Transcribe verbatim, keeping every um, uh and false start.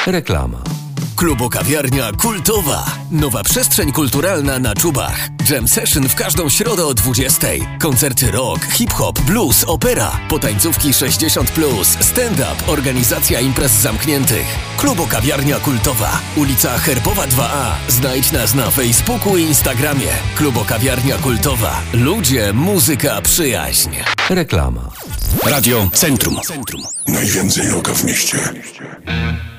Reklama. Klubo-kawiarnia kultowa. Nowa przestrzeń kulturalna na Czubach. Jam session w każdą środę o dwudziestej. Koncerty rock, hip-hop, blues, opera. Potańcówki sześćdziesiąt plus. Stand-up. Organizacja imprez zamkniętych. Klubo-kawiarnia kultowa. Ulica Herbowa dwa A. Znajdź nas na Facebooku i Instagramie. Klubo-kawiarnia kultowa. Ludzie, muzyka, przyjaźń. Reklama. Radio Centrum. Centrum. Najwięcej rocka w mieście.